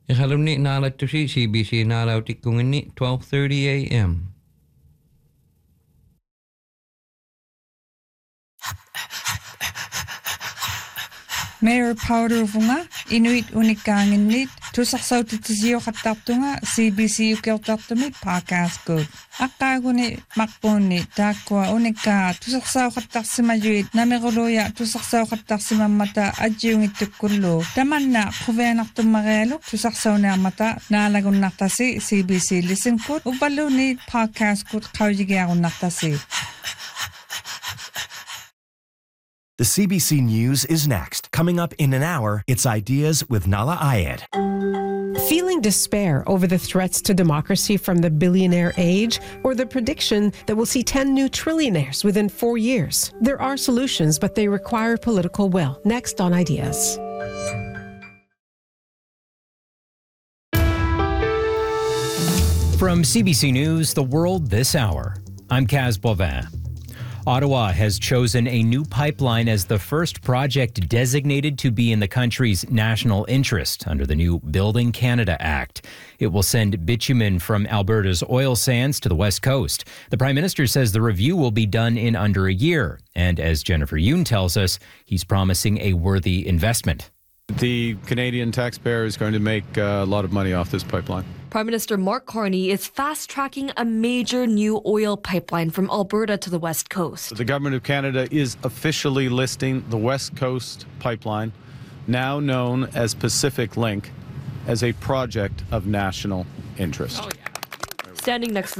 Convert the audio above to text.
Ikalumni naalattusi CBC naalautikkunginni 12:30 a.m. Mayor Powdervunga, Inuit Unikaanginnit, Tusarsautitisiokattartunga, CBC Ukeltartumit, Podcast Good. Akkaguni Makpuni, Takwa Unika, Tusarsaukattarsimajuit, Namiruluya, Tusarsaukattarsimammata, Adjungittukkullu, Tamanna, Kuvenartummarealuk, Tusarsaunamata, Naalagunnartasi, CBC Listen Good, Ubaluni, Podcast Good, Kaujigiagunnartasi. The CBC News is next. Coming up in an hour, it's Ideas with Nala Ayed. Feeling despair over the threats to democracy from the billionaire age, or the prediction that we'll see 10 new trillionaires within 4 years? There are solutions, but they require political will. Next on Ideas. From CBC News, The World This Hour, I'm Kaz Bovin. Ottawa has chosen a new pipeline as the first project designated to be in the country's national interest under the new Building Canada Act. It will send bitumen from Alberta's oil sands to the West Coast. The Prime Minister says the review will be done in under a year. And as Jennifer Yoon tells us, he's promising a worthy investment. The Canadian taxpayer is going to make a lot of money off this pipeline. Prime Minister Mark Carney is fast-tracking a major new oil pipeline from Alberta to the West Coast. The Government of Canada is officially listing the West Coast pipeline, now known as Pacific Link, as a project of national interest. Standing next to